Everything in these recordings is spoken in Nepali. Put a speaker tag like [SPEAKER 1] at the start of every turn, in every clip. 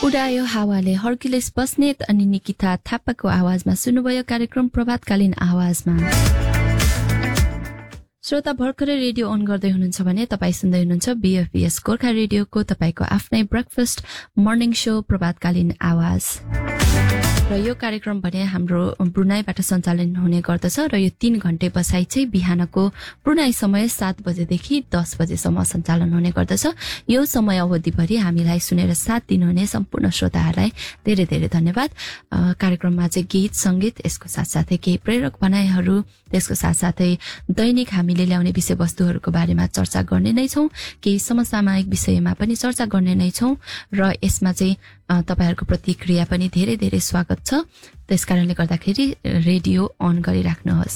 [SPEAKER 1] उडायो हावाले हर्कुलेस बस्नेत अनि निकिता थापाको आवाजमा सुन्नुभयो कार्यक्रम प्रभातकालीन आवाजमा। श्रोता भर्खरै रेडियो अन गर्दै हुनुहुन्छ भने तपाईँ सुन्दै हुनुहुन्छ बीएफपीएस गोर्खा रेडियोको तपाईको आफ्नै ब्रेकफास्ट मर्निङ शो प्रभातकालीन आवाज। र यो कार्यक्रम भने हाम्रो ब्रुनाईबाट सञ्चालन हुने गर्दछ र यो 3 घण्टे बसाइ चाहिँ बिहानको ब्रुनाई समय 7 बजेदेखि 10 बजेसम्म सञ्चालन हुने गर्दछ। यो समय अवधिभरि हामीलाई सुनेर साथ दिनुहुने सम्पूर्ण श्रोताहरूलाई धेरै धेरै धन्यवाद। कार्यक्रममा चाहिँ गीत संगीत यसको साथसाथै केही प्रेरक भनाइहरू त्यसको साथसाथै दैनिक हामीले ल्याउने विषयवस्तुहरूको बारेमा चर्चा गर्ने नै छौं। केही समसामयिक विषयमा पनि चर्चा गर्ने नै छौं र यसमा चाहिँ तपाईहरुको प्रतिक्रिया पनि धेरै धेरै स्वागत छ। त्यसकारणले गर्दाखेरि रेडियो अन गरिराख्नुहोस्।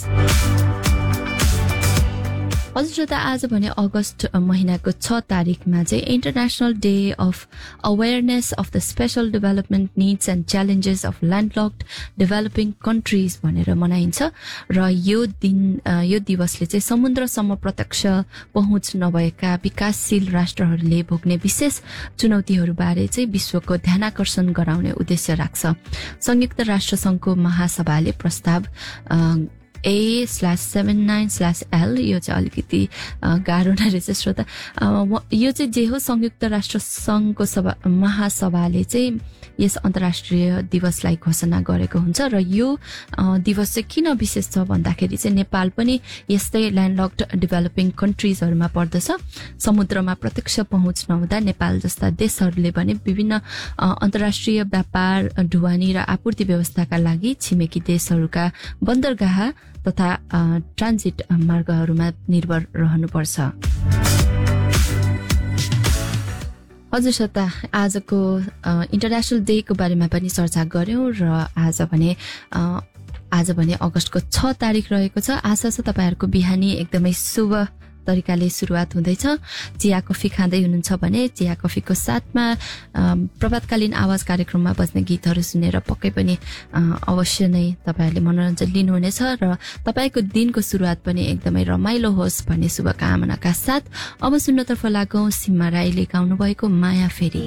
[SPEAKER 1] हजुर श्रोता, आज भने अगस्त महिनाको 6 तारिखमा चाहिँ international day of awareness of the special development needs and challenges of ल्यान्डलक्ड developing countries भनेर मनाइन्छ र यो दिवसले चाहिँ समुद्रसम्म प्रत्यक्ष पहुँच नभएका विकासशील राष्ट्रहरूले भोग्ने विशेष चुनौतीहरूबारे चाहिँ विश्वको ध्यानाकर्षण गराउने उद्देश्य राख्छ। संयुक्त राष्ट्र संघको महासभाले प्रस्ताव A/79/L यो चाहिँ अलिकति गाह्रो नै रहेछ श्रोता। यो चाहिँ जे हो संयुक्त राष्ट्र संघको महासभाले चाहिँ यस अन्तर्राष्ट्रिय दिवसलाई घोषणा गरेको हुन्छ र यो दिवस चाहिँ किन विशेष छ भन्दाखेरि चाहिँ नेपाल पनि यस्तै ल्यान्डलक्ड डेभलपिङ कन्ट्रीजहरुमा पर्दछ। समुद्रमा प्रत्यक्ष पहुँच नहुँदा नेपाल जस्ता देशहरूले पनि विभिन्न अन्तर्राष्ट्रिय व्यापार ढुवानी र आपूर्ति व्यवस्थाका लागि छिमेकी देशहरूका बन्दरगाह तथा ट्रान्जिट मार्गहरूमा निर्भर रहनुपर्छ। हजुर श्रोता, आजको इन्टरनेशनल डे को बारेमा पनि चर्चा गर्यौं र आज भने अगस्तको 6 तारिख रहेको छ। आशा छ तपाईहरुको बिहानी एकदमै शुभ तरिकाले सुरुवात हुँदैछ। चिया कफी खाँदै हुनुहुन्छ भने चिया कफीको साथमा प्रभातकालीन आवाज कार्यक्रममा बज्ने गीतहरू सुनेर पक्कै पनि अवश्य नै तपाईहरुले मनोरञ्जन लिनुहुनेछ र तपाईको दिनको सुरुवात पनि एकदमै रमाइलो होस् भन्ने शुभकामनाका साथ अब सुन्नतर्फ लागौं सिम्मा राईले गाउनु भएको माया फेरि।